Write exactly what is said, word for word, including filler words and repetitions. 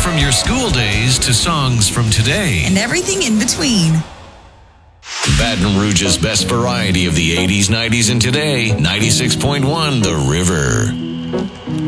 from your school days to songs from today. And everything in between. Baton Rouge's best variety of the eighties, nineties, and today. ninety-six point one The River.